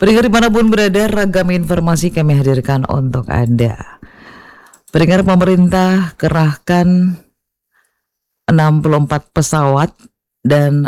Pendengar dimanapun berada, ragam informasi kami hadirkan untuk Anda. Pendengar, pemerintah kerahkan 64 pesawat dan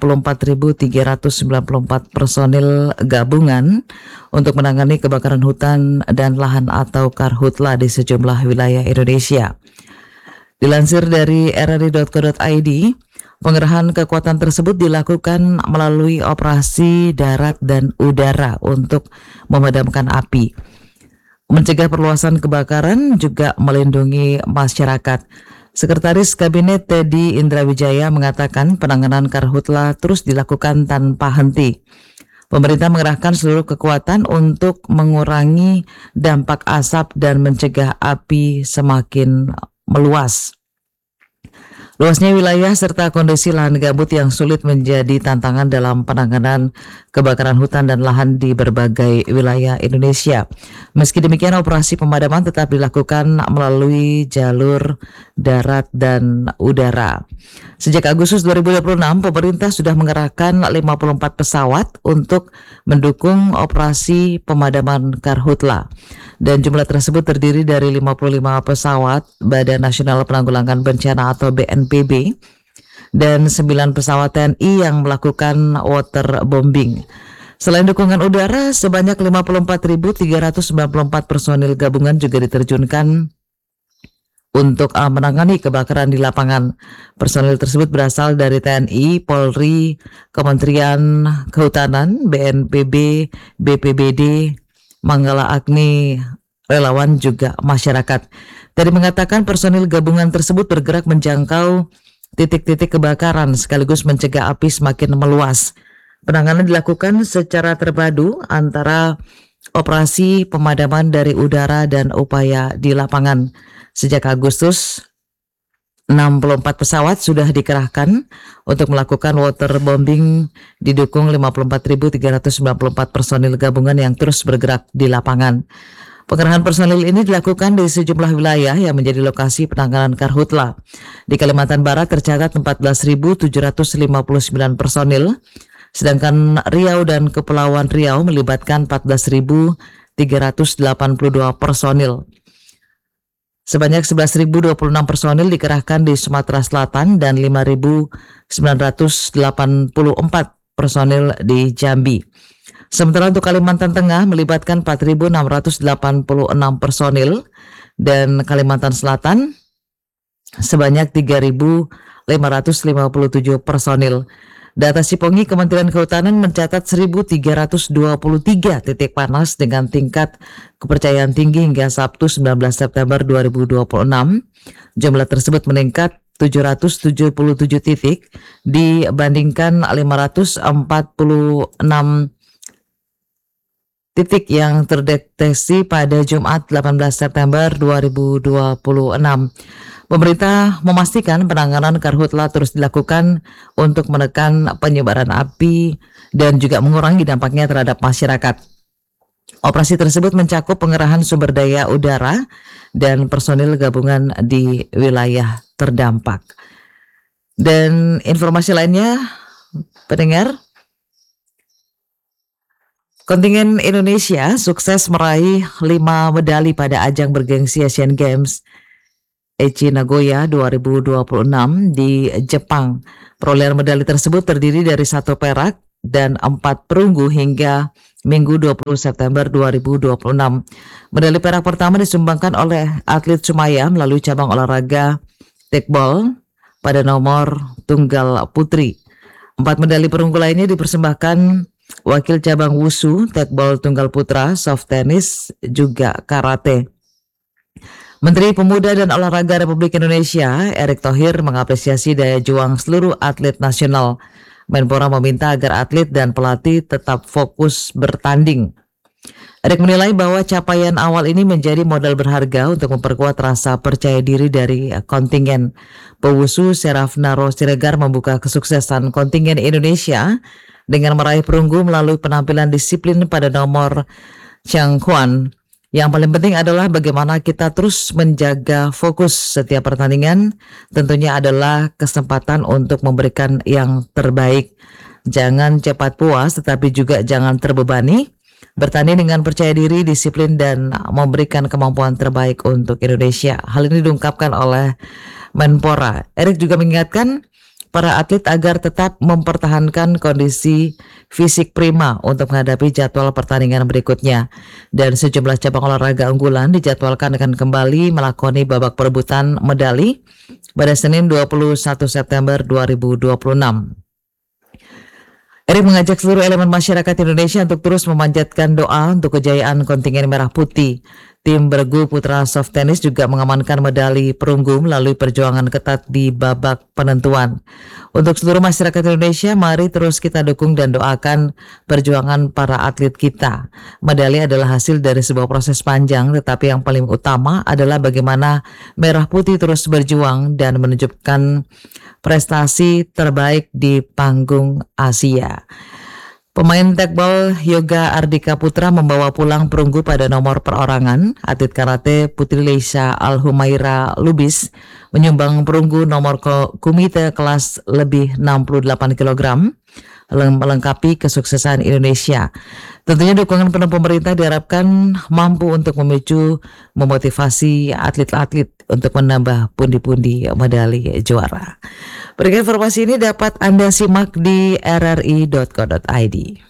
54.394 personil gabungan untuk menangani kebakaran hutan dan lahan atau karhutla di sejumlah wilayah Indonesia. Dilansir dari rri.co.id, pengerahan kekuatan tersebut dilakukan melalui operasi darat dan udara untuk memadamkan api, mencegah perluasan kebakaran, juga melindungi masyarakat. Sekretaris Kabinet Teddy Indrawijaya mengatakan penanganan karhutla terus dilakukan tanpa henti. Pemerintah mengerahkan seluruh kekuatan untuk mengurangi dampak asap dan mencegah api semakin meluas. Luasnya wilayah serta kondisi lahan gambut yang sulit menjadi tantangan dalam penanganan kebakaran hutan dan lahan di berbagai wilayah Indonesia. Meski demikian, operasi pemadaman tetap dilakukan melalui jalur darat dan udara. Sejak Agustus 2026, pemerintah sudah mengerahkan 54 pesawat untuk mendukung operasi pemadaman karhutla. Dan jumlah tersebut terdiri dari 55 pesawat Badan Nasional Penanggulangan Bencana atau BNPB dan 9 pesawat TNI yang melakukan waterbombing. Selain dukungan udara, sebanyak 54.394 personil gabungan juga diterjunkan untuk menangani kebakaran di lapangan. Personil tersebut berasal dari TNI, Polri, Kementerian Kehutanan, BNPB, BPBD, Manggala Agni, relawan, juga masyarakat. Tadi mengatakan personil gabungan tersebut bergerak menjangkau titik-titik kebakaran sekaligus mencegah api semakin meluas. Penanganan dilakukan secara terpadu antara operasi pemadaman dari udara dan upaya di lapangan. Sejak Agustus, 64 pesawat sudah dikerahkan untuk melakukan waterbombing, didukung 54.394 personil gabungan yang terus bergerak di lapangan. Pengerahan personil ini dilakukan di sejumlah wilayah yang menjadi lokasi penanganan karhutla. Di Kalimantan Barat tercatat 14.759 personil, sedangkan Riau dan Kepulauan Riau melibatkan 14.382 personil. Sebanyak 11.026 personil dikerahkan di Sumatera Selatan dan 5.984 personil di Jambi. Sementara untuk Kalimantan Tengah melibatkan 4.686 personil dan Kalimantan Selatan sebanyak 3.557 personil. Data Sipongi Kementerian Kehutanan mencatat 1.323 titik panas dengan tingkat kepercayaan tinggi hingga Sabtu 19 September 2026. Jumlah tersebut meningkat 777 titik dibandingkan 546 titik yang terdeteksi pada Jumat 18 September 2026. Pemerintah memastikan penanganan karhutla terus dilakukan untuk menekan penyebaran api dan juga mengurangi dampaknya terhadap masyarakat. Operasi tersebut mencakup pengerahan sumber daya udara dan personil gabungan di wilayah terdampak. Dan informasi lainnya, pendengar, kontingen Indonesia sukses meraih 5 medali pada ajang bergengsi Asian Games Aichi Nagoya 2026 di Jepang. Perolehan medali tersebut terdiri dari 1 perak dan 4 perunggu hingga Minggu 20 September 2026. Medali perak pertama disumbangkan oleh atlet Sumaya melalui cabang olahraga tekbol pada nomor tunggal putri. 4 medali perunggu lainnya dipersembahkan wakil cabang wusu, tekbol tunggal putra, soft tennis, juga karate. Menteri Pemuda dan Olahraga Republik Indonesia, Erick Thohir, mengapresiasi daya juang seluruh atlet nasional. Menpora meminta agar atlet dan pelatih tetap fokus bertanding. Erick menilai bahwa capaian awal ini menjadi modal berharga untuk memperkuat rasa percaya diri dari kontingen. Pewusu Serafnaro Siregar membuka kesuksesan kontingen Indonesia dengan meraih perunggu melalui penampilan disiplin pada nomor Changquan. Yang paling penting adalah bagaimana kita terus menjaga fokus setiap pertandingan. Tentunya adalah kesempatan untuk memberikan yang terbaik. Jangan cepat puas, tetapi juga jangan terbebani. bertanding dengan percaya diri, disiplin, dan memberikan kemampuan terbaik untuk Indonesia. Hal ini diungkapkan oleh Menpora. Erick juga mengingatkan para atlet agar tetap mempertahankan kondisi fisik prima untuk menghadapi jadwal pertandingan berikutnya. Dan sejumlah cabang olahraga unggulan dijadwalkan akan kembali melakoni babak perebutan medali pada Senin 21 September 2026. Erick mengajak seluruh elemen masyarakat Indonesia untuk terus memanjatkan doa untuk kejayaan kontingen Merah Putih. Tim bergu putra soft tennis juga mengamankan medali perunggu melalui perjuangan ketat di babak penentuan. Untuk seluruh masyarakat Indonesia, mari terus kita dukung dan doakan perjuangan para atlet kita. Medali adalah hasil dari sebuah proses panjang, tetapi yang paling utama adalah bagaimana Merah Putih terus berjuang dan menunjukkan prestasi terbaik di panggung Asia. Pemain tekbol Yoga Ardika Putra membawa pulang perunggu pada nomor perorangan. Atlet karate Putri Leisha Al-Humaira Lubis menyumbang perunggu nomor kumite kelas lebih 68 kg, melengkapi kesuksesan Indonesia. Tentunya dukungan penuh pemerintah diharapkan mampu untuk memotivasi atlet-atlet untuk menambah pundi-pundi medali juara. Berikut informasi ini dapat Anda simak di rri.co.id.